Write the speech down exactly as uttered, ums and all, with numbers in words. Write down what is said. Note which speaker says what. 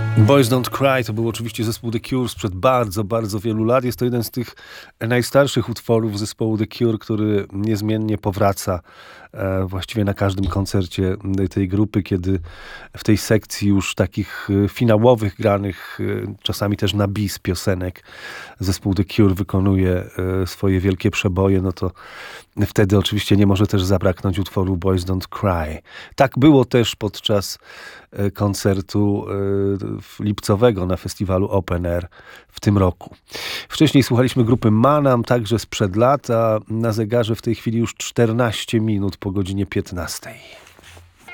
Speaker 1: Boys Don't Cry to był oczywiście zespół The Cure sprzed bardzo, bardzo wielu lat. Jest to jeden z tych najstarszych utworów zespołu The Cure, który niezmiennie powraca e, właściwie na każdym koncercie tej grupy, kiedy w tej sekcji już takich finałowych, granych e, czasami też na bis piosenek zespół The Cure wykonuje e, swoje wielkie przeboje, no to wtedy oczywiście nie może też zabraknąć utworu Boys Don't Cry. Tak było też podczas koncertu lipcowego na festiwalu Open Air w tym roku. Wcześniej słuchaliśmy grupy Manam, także sprzed lat, a na zegarze w tej chwili już czternaście minut po godzinie piętnastej.